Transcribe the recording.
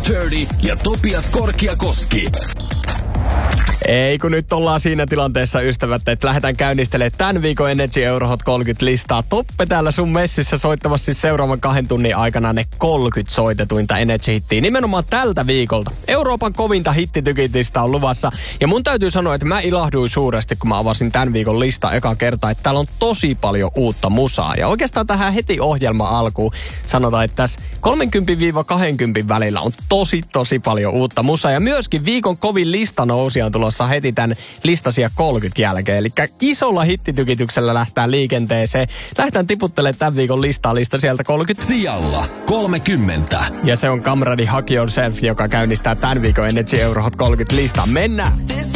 Sturdy ja Topias Korkiakoski. Ei, kun nyt ollaan siinä tilanteessa, ystävät, että lähdetään käynnistelemään tämän viikon Energy Eurohot 30 listaa. Toppe täällä sun messissä soittamassa siis seuraavan 2 tunnin aikana ne 30 soitetuinta Energy-hittiä. Nimenomaan tältä viikolta. Euroopan kovinta hittitykitistä on luvassa. Ja mun täytyy sanoa, että mä ilahduin suuresti, kun mä avasin tämän viikon lista eka kertaa, että täällä on tosi paljon uutta musaa. Ja oikeastaan tähän heti ohjelma alkuun sanotaan, että tässä 30-20 välillä on tosi paljon uutta musaa. Ja myöskin viikon kovin listanousia on tulossa heti tämän listasia 30 jälkeen. Eli isolla hittitykityksellä lähtään liikenteeseen. Lähdetään tiputtelemaan tämän viikon lista sieltä 30. Sijalla 30. Ja se on Kamradi Hug Yourself, joka käynnistää tämän viikon Energy Eurohot 30 listaa. Mennään!